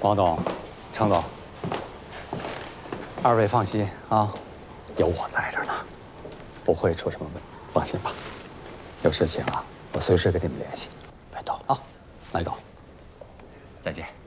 王总、程总，二位放心啊，有我在这儿呢，不会出什么问题，放心吧。有事情啊，我随时跟你们联系。拜托啊，那走，再见。